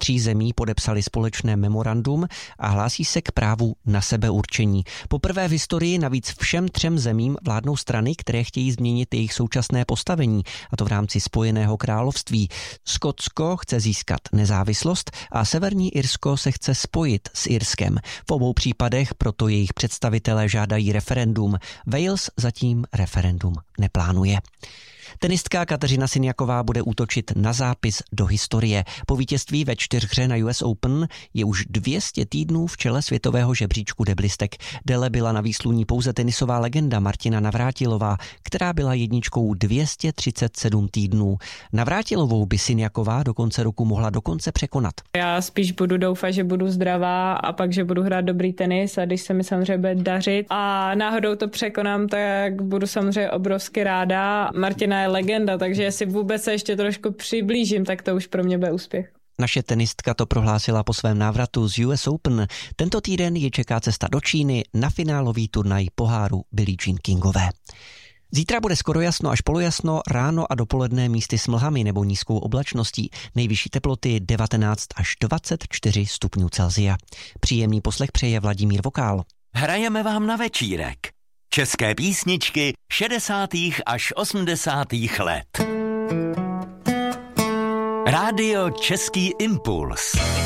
3 zemí podepsali společné memorandum a hlásí se k právu na sebeurčení. Poprvé v historii navíc všem 3 zemím vládnou strany, které chtějí změnit jejich současné postavení, a to v rámci Spojeného království. Skotsko chce získat nezávislost a Severní Irsko se chce spojit s Irskem. V obou případech proto jejich představitelé žádají referendum. Wales zatím referendum neplánuje. Tenistka Kateřina Siniaková bude útočit na zápis do historie. Po vítězství ve 4hře na US Open je už 200 týdnů v čele světového žebříčku deblistek. Déle byla na výsluní pouze tenisová legenda Martina Navrátilová, která byla jedničkou 237 týdnů. Navrátilovou by Siniaková do konce roku mohla dokonce překonat. Já spíš budu doufat, že budu zdravá a pak, že budu hrát dobrý tenis, a když se mi samozřejmě bude dařit a náhodou to překonám, tak budu samozřejmě obrovsky ráda. Martina je legenda, takže jestli vůbec se ještě trošku přiblížím, tak to už pro mě bude úspěch. Naše tenistka to prohlásila po svém návratu z US Open. Tento týden ji čeká cesta do Číny na finálový turnaj poháru Billie Jean Kingové. Zítra bude skoro jasno až polojasno, ráno a dopoledne místy s mlhami nebo nízkou oblačností. Nejvyšší teploty 19 až 24 stupňů Celsia. Příjemný poslech přeje Vladimír Vokál. Hrajeme vám na večírek české písničky 60. až 80. let. Rádio Český impuls.